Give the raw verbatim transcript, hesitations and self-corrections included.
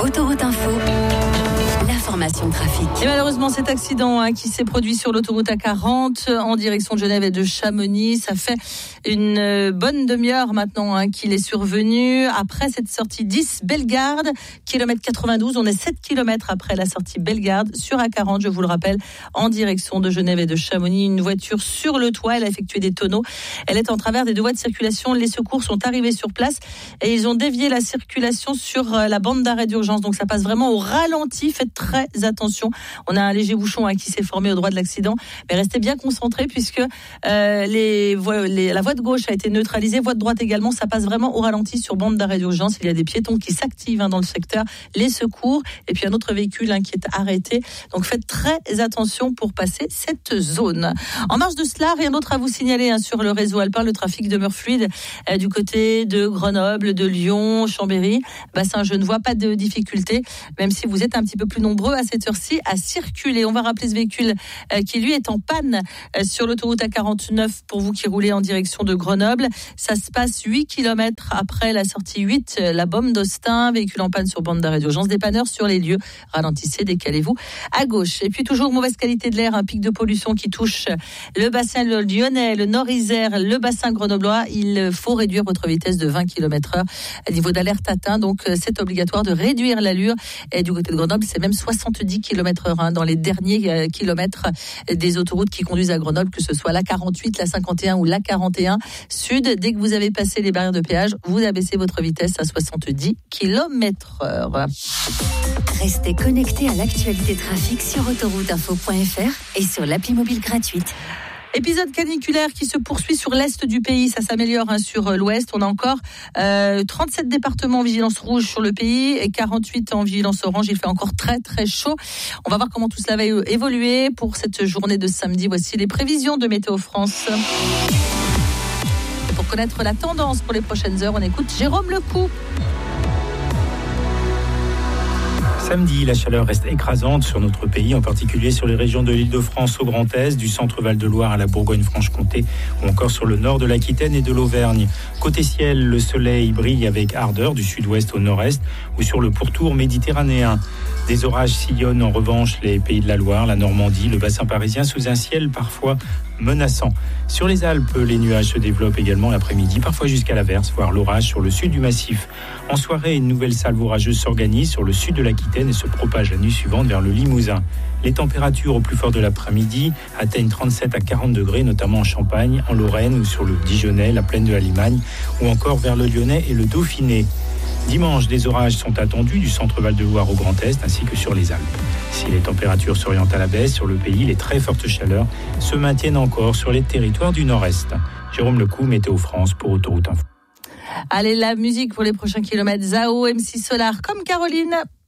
Autoroute Info, l'information trafic. Et malheureusement, cet accident hein, qui s'est produit sur l'autoroute A quarante en direction de Genève et de Chamonix, ça fait une bonne demi-heure maintenant hein, qu'il est survenu. Après cette sortie dix Bellegarde, kilomètre quatre-vingt-douze, on est sept kilomètres après la sortie Bellegarde sur A quarante, je vous le rappelle, en direction de Genève et de Chamonix. Une voiture sur le toit, elle a effectué des tonneaux. Elle est en travers des deux voies de circulation. Les secours sont arrivés sur place et ils ont dévié la circulation sur la bande d'arrêt d'urgence. Donc ça passe vraiment au ralenti. Faites très attention. On a un léger bouchon hein, qui s'est formé au droit de l'accident. Mais restez bien concentrés puisque euh, les voies, les, la voie de gauche a été neutralisée. Voie de droite également. Ça passe vraiment au ralenti sur bande d'arrêt d'urgence. Il y a des piétons qui s'activent hein, dans le secteur. Les secours et puis un autre véhicule hein, qui est arrêté. Donc faites très attention pour passer cette zone. En marge de cela, rien d'autre à vous signaler hein, sur le réseau alpin. Le trafic demeure fluide euh, du côté de Grenoble, de Lyon, Chambéry, bassin genevois. Pas de difficulté, même si vous êtes un petit peu plus nombreux à cette heure-ci à circuler. On va rappeler ce véhicule euh, qui lui est en panne euh, sur l'autoroute A quarante-neuf pour vous qui roulez en direction de Grenoble. Ça se passe huit kilomètres après la sortie huit, euh, la Baume d'Austin. Véhicule en panne sur bande d'arrêt d'urgence. Dépanneur sur les lieux. Ralentissez, décalez-vous à gauche. Et puis toujours mauvaise qualité de l'air, un pic de pollution qui touche le bassin lyonnais, le Nord-Isère, le bassin grenoblois. Il faut réduire votre vitesse de vingt kilomètres heure. Niveau d'alerte atteint, donc c'est obligatoire de réduire l'allure. Et du côté de Grenoble, c'est même soixante-dix kilomètres heure hein, dans les derniers euh, kilomètres des autoroutes qui conduisent à Grenoble, que ce soit la quarante-huit, la cinquante et un ou la quarante et un sud. Dès que vous avez passé les barrières de péage, vous abaissez votre vitesse à soixante-dix kilomètres heure. Restez connectés à l'actualité trafic sur autoroute info point f r et sur l'appli mobile gratuite. Épisode caniculaire qui se poursuit sur l'est du pays, ça s'améliore hein, sur l'ouest. On a encore euh, trente-sept départements en vigilance rouge sur le pays et quarante-huit en vigilance orange. Il fait encore très très chaud. On va voir comment tout cela va évoluer pour cette journée de samedi. Voici les prévisions de Météo France. Et pour connaître la tendance pour les prochaines heures, on écoute Jérôme Lecou. Samedi, la chaleur reste écrasante sur notre pays, en particulier sur les régions de l'Île-de-France au Grand Est, du centre Val-de-Loire à la Bourgogne-Franche-Comté ou encore sur le nord de l'Aquitaine et de l'Auvergne. Côté ciel, le soleil brille avec ardeur du sud-ouest au nord-est ou sur le pourtour méditerranéen. Des orages sillonnent en revanche les pays de la Loire, la Normandie, le bassin parisien sous un ciel parfois menaçant. Sur les Alpes, les nuages se développent également l'après-midi, parfois jusqu'à l'averse, voire l'orage sur le sud du massif. En soirée, une nouvelle salve orageuse s'organise sur le sud de l'Aquitaine et se propage la nuit suivante vers le Limousin. Les températures au plus fort de l'après-midi atteignent trente-sept à quarante degrés, notamment en Champagne, en Lorraine ou sur le Dijonais, la plaine de la Limagne, ou encore vers le Lyonnais et le Dauphiné. Dimanche, des orages sont attendus du centre Val-de-Loire au Grand Est ainsi que sur les Alpes. Si les températures s'orientent à la baisse sur le pays, les très fortes chaleurs se maintiennent encore sur les territoires du Nord-Est. Jérôme Lecou, Météo France pour Autoroute Info. Allez, la musique pour les prochains kilomètres. Zao, M C Solar, comme Caroline.